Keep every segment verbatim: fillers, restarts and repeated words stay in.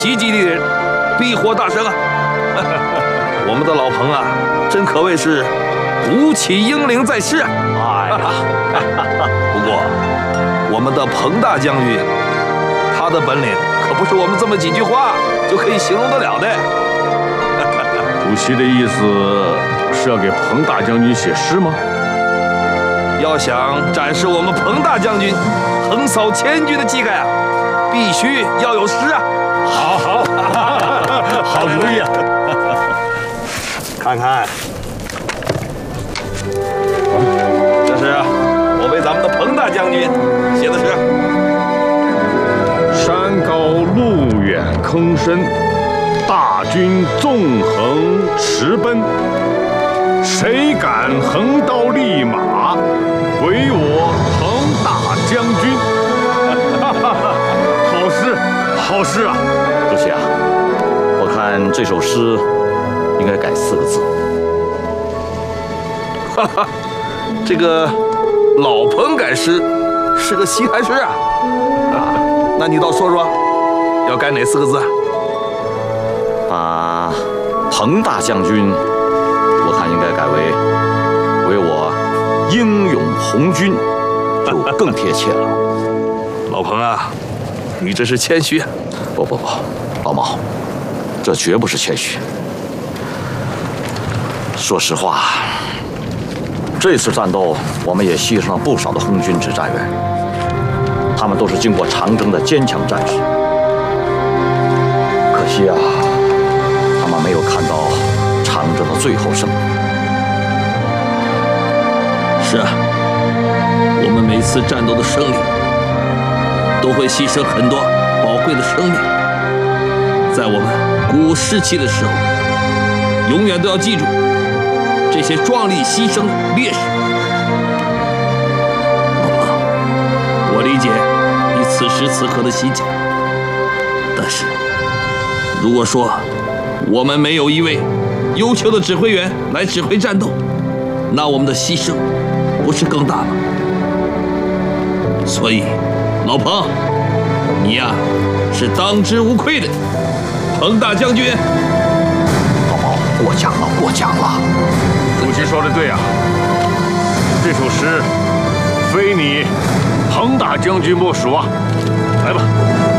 袭击敌人，必获大胜啊！我们的老彭啊，真可谓是吴起英灵在世啊！ 哎呀， 不过我们的彭大将军，他的本领可不是我们这么几句话就可以形容得了的。 主席的意思是要给彭大将军写诗吗？ 要想展示我们彭大将军横扫千军的气概啊，必须要有诗啊！ 好好，好主意啊！ 看看，这是我为咱们的彭大将军写的诗。 山高路远坑深，大军纵横驰奔，谁敢横刀立马，唯我彭大将军。好诗，好诗啊！ 主席啊，我看这首诗应该改四个字。 哈哈，这个老彭改诗是个奇谈诗啊！啊，那你倒说说，要改哪四个字啊？ 把彭大将军，我看应该改为为我英勇红军，就更贴切了。 老彭啊，你这是谦虚啊！ 不不不，老毛，这绝不是谦虚。说实话，这次战斗我们也牺牲了不少的红军指战员，他们都是经过长征的坚强战士。可惜啊，他们没有看到长征的最后胜利。 是啊，我们每次战斗的胜利，都会牺牲很多宝贵的生命。在我们鼓舞士气的时候，永远都要记住这些壮丽牺牲的烈士。老彭，我理解你此时此刻的心情，但是如果说我们没有一位优秀的指挥员来指挥战斗，那我们的牺牲不是更大吗？所以，老彭，你呀、啊、是当之无愧的彭大将军。 老毛，过奖了，过奖了。 主席说的对啊，这首诗非你彭大将军莫属啊！来吧，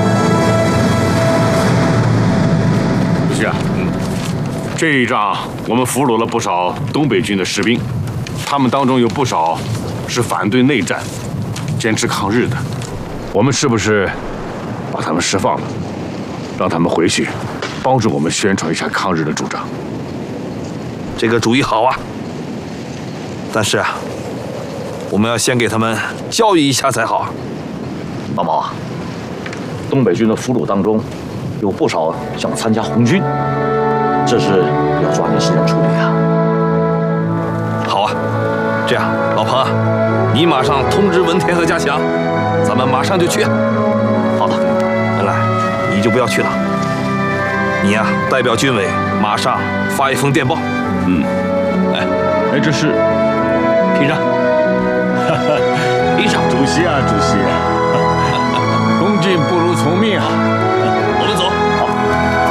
主席啊，嗯，这一仗我们俘虏了不少东北军的士兵，他们当中有不少是反对内战、坚持抗日的。我们是不是把他们释放了，让他们回去，帮助我们宣传一下抗日的主张？ 这个主意好啊，但是啊，我们要先给他们教育一下才好。 老毛啊，东北军的俘虏当中，有不少想参加红军，这事要抓紧时间处理啊。 好啊，这样，老彭啊，你马上通知文天和家祥，咱们马上就去。 好的， 文来，你就不要去了，你呀、啊、代表军委马上发一封电报。 嗯， 哎哎，这是披上，披上。 主席啊，主席，恭敬不如从命啊！